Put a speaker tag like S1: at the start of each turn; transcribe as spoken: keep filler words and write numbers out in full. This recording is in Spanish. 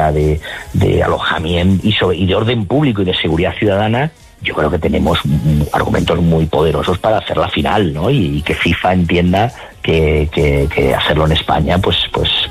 S1: seguridad, de, de alojamiento y, sobre, y de orden público y de seguridad ciudadana, yo creo que tenemos argumentos muy poderosos para hacer la final, ¿no? Y, y que FIFA entienda que, que, que hacerlo en España, pues, pues,